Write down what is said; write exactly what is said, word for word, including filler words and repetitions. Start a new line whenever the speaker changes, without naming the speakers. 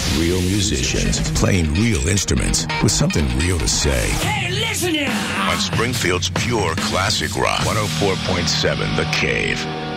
Real musicians playing real instruments with something real to say.
Hey, listen here!
On Springfield's pure classic rock. one oh four point seven The Cave.